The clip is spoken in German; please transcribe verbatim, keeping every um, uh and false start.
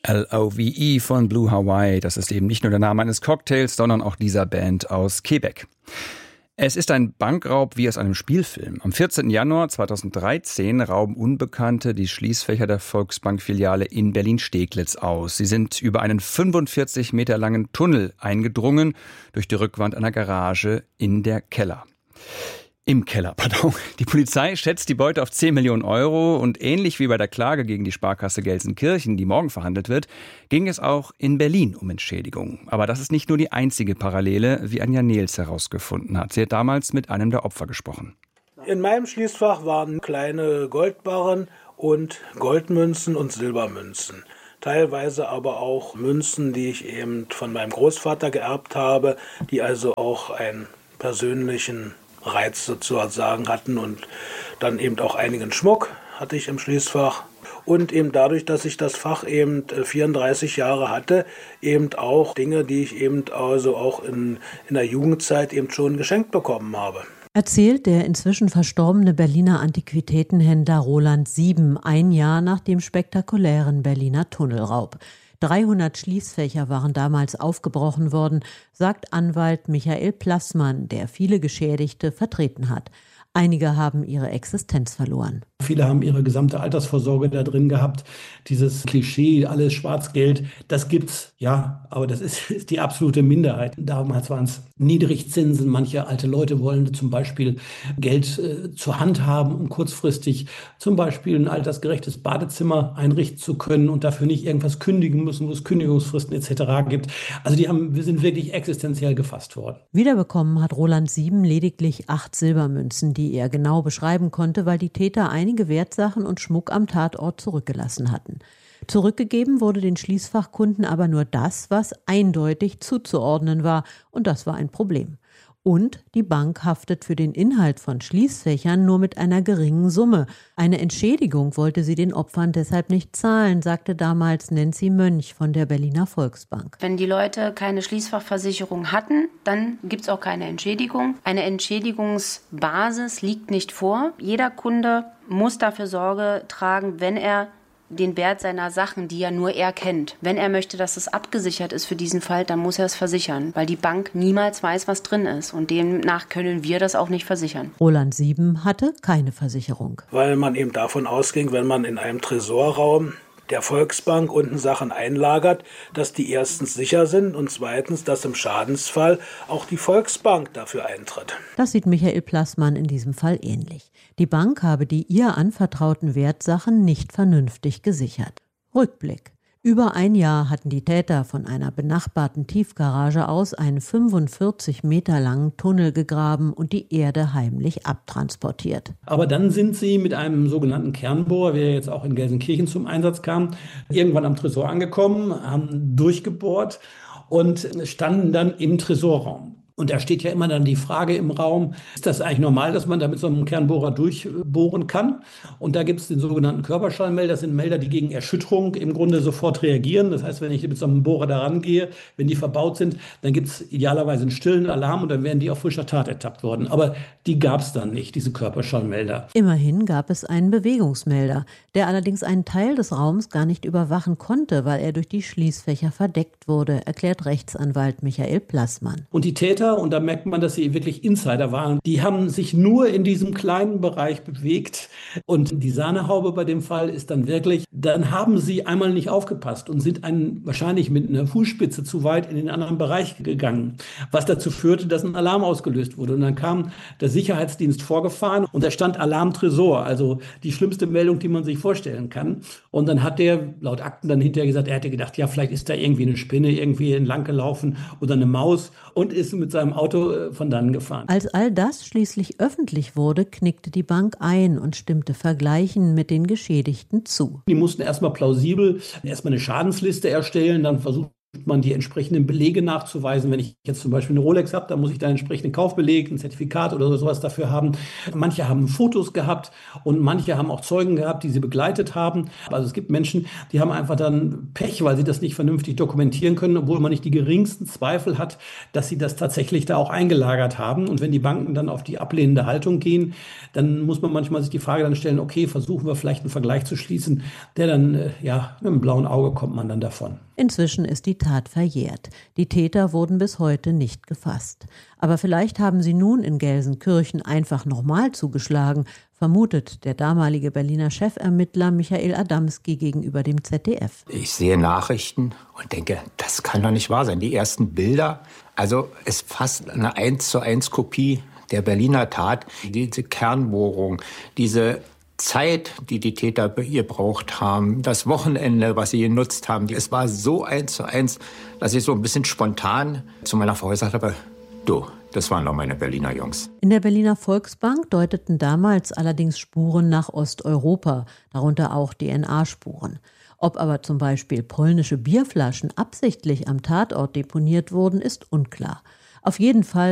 L O V E von Blue Hawaii, das ist eben nicht nur der Name eines Cocktails, sondern auch dieser Band aus Quebec. Es ist ein Bankraub wie aus einem Spielfilm. Am vierzehnten Januar zweitausenddreizehn rauben Unbekannte die Schließfächer der Volksbank-Filiale in Berlin-Steglitz aus. Sie sind über einen fünfundvierzig Meter langen Tunnel eingedrungen, durch die Rückwand einer Garage in der Keller. Im Keller, pardon. Die Polizei schätzt die Beute auf zehn Millionen Euro und ähnlich wie bei der Klage gegen die Sparkasse Gelsenkirchen, die morgen verhandelt wird, ging es auch in Berlin um Entschädigung. Aber das ist nicht nur die einzige Parallele, wie Anja Nehls herausgefunden hat. Sie hat damals mit einem der Opfer gesprochen. In meinem Schließfach waren kleine Goldbarren und Goldmünzen und Silbermünzen. Teilweise aber auch Münzen, die ich eben von meinem Großvater geerbt habe, die also auch einen persönlichen Reiz sozusagen hatten, und dann eben auch einigen Schmuck hatte ich im Schließfach und eben dadurch, dass ich das Fach eben vierunddreißig Jahre hatte, eben auch Dinge, die ich eben also auch in, in der Jugendzeit eben schon geschenkt bekommen habe. Erzählt der inzwischen verstorbene Berliner Antiquitätenhändler Roland Sieben ein Jahr nach dem spektakulären Berliner Tunnelraub. dreihundert Schließfächer waren damals aufgebrochen worden, sagt Anwalt Michael Plassmann, der viele Geschädigte vertreten hat. Einige haben ihre Existenz verloren. Viele haben ihre gesamte Altersvorsorge da drin gehabt. Dieses Klischee, alles Schwarzgeld, das gibt's, ja, aber das ist, ist die absolute Minderheit. Damals waren es Niedrigzinsen. Manche alte Leute wollen zum Beispiel Geld äh, zur Hand haben, um kurzfristig zum Beispiel ein altersgerechtes Badezimmer einrichten zu können und dafür nicht irgendwas kündigen müssen, wo es Kündigungsfristen et cetera gibt. Also die haben, wir sind wirklich existenziell gefasst worden. Wiederbekommen hat Roland Sieben lediglich acht Silbermünzen, die er genau beschreiben konnte, weil die Täter einige Wertsachen und Schmuck am Tatort zurückgelassen hatten. Zurückgegeben wurde den Schließfachkunden aber nur das, was eindeutig zuzuordnen war, und das war ein Problem. Und die Bank haftet für den Inhalt von Schließfächern nur mit einer geringen Summe. Eine Entschädigung wollte sie den Opfern deshalb nicht zahlen, sagte damals Nancy Mönch von der Berliner Volksbank. Wenn die Leute keine Schließfachversicherung hatten, dann gibt es auch keine Entschädigung. Eine Entschädigungsbasis liegt nicht vor. Jeder Kunde muss dafür Sorge tragen, wenn er den Wert seiner Sachen, die ja nur er kennt. Wenn er möchte, dass es abgesichert ist für diesen Fall, dann muss er es versichern, weil die Bank niemals weiß, was drin ist, und demnach können wir das auch nicht versichern. Roland Sieben hatte keine Versicherung. Weil man eben davon ausging, wenn man in einem Tresorraum der Volksbank unten Sachen einlagert, dass die erstens sicher sind und zweitens, dass im Schadensfall auch die Volksbank dafür eintritt. Das sieht Michael Plassmann in diesem Fall ähnlich. Die Bank habe die ihr anvertrauten Wertsachen nicht vernünftig gesichert. Rückblick. Über ein Jahr hatten die Täter von einer benachbarten Tiefgarage aus einen fünfundvierzig Meter langen Tunnel gegraben und die Erde heimlich abtransportiert. Aber dann sind sie mit einem sogenannten Kernbohrer, wie er jetzt auch in Gelsenkirchen zum Einsatz kam, irgendwann am Tresor angekommen, haben durchgebohrt und standen dann im Tresorraum. Und da steht ja immer dann die Frage im Raum, ist das eigentlich normal, dass man da mit so einem Kernbohrer durchbohren kann? Und da gibt es den sogenannten Körperschallmelder. Das sind Melder, die gegen Erschütterung im Grunde sofort reagieren. Das heißt, wenn ich mit so einem Bohrer da rangehe, wenn die verbaut sind, dann gibt es idealerweise einen stillen Alarm und dann werden die auf frischer Tat ertappt worden. Aber die gab es dann nicht, diese Körperschallmelder. Immerhin gab es einen Bewegungsmelder, der allerdings einen Teil des Raums gar nicht überwachen konnte, weil er durch die Schließfächer verdeckt wurde, erklärt Rechtsanwalt Michael Plassmann. Und die Täter, und da merkt man, dass sie wirklich Insider waren, die haben sich nur in diesem kleinen Bereich bewegt. Und die Sahnehaube bei dem Fall ist dann wirklich, dann haben sie einmal nicht aufgepasst und sind einen, wahrscheinlich mit einer Fußspitze zu weit in den anderen Bereich gegangen, was dazu führte, dass ein Alarm ausgelöst wurde. Und dann kam der Sicherheitsdienst vorgefahren und da stand Alarm Tresor, also die schlimmste Meldung, die man sich vorstellen kann. Und dann hat der laut Akten dann hinterher gesagt, er hätte gedacht, ja, vielleicht ist da irgendwie eine Spinne irgendwie entlang gelaufen oder eine Maus, und ist mit seinem Auto von dannen gefahren. Als all das schließlich öffentlich wurde, knickte die Bank ein und stimmte Vergleichen mit den Geschädigten zu. Die mussten erstmal plausibel erstmal eine Schadensliste erstellen, dann versuchen man die entsprechenden Belege nachzuweisen. Wenn ich jetzt zum Beispiel eine Rolex habe, dann muss ich da einen entsprechenden Kaufbeleg, ein Zertifikat oder sowas dafür haben. Manche haben Fotos gehabt und manche haben auch Zeugen gehabt, die sie begleitet haben. Also es gibt Menschen, die haben einfach dann Pech, weil sie das nicht vernünftig dokumentieren können, obwohl man nicht die geringsten Zweifel hat, dass sie das tatsächlich da auch eingelagert haben. Und wenn die Banken dann auf die ablehnende Haltung gehen, dann muss man manchmal sich die Frage dann stellen, okay, versuchen wir vielleicht einen Vergleich zu schließen, der dann, äh, ja, mit einem blauen Auge kommt man dann davon. Inzwischen ist die Tat verjährt. Die Täter wurden bis heute nicht gefasst. Aber vielleicht haben sie nun in Gelsenkirchen einfach nochmal zugeschlagen, vermutet der damalige Berliner Chefermittler Michael Adamski gegenüber dem Z D F. Ich sehe Nachrichten und denke, das kann doch nicht wahr sein. Die ersten Bilder, also es ist fast eine eins zu eins Kopie der Berliner Tat. Diese Kernbohrung, diese Zeit, die die Täter gebraucht haben, das Wochenende, was sie genutzt haben, es war so eins zu eins, dass ich so ein bisschen spontan zu meiner Frau gesagt habe, du, das waren doch meine Berliner Jungs. In der Berliner Volksbank deuteten damals allerdings Spuren nach Osteuropa, darunter auch D N A-Spuren. Ob aber zum Beispiel polnische Bierflaschen absichtlich am Tatort deponiert wurden, ist unklar. Auf jeden Fall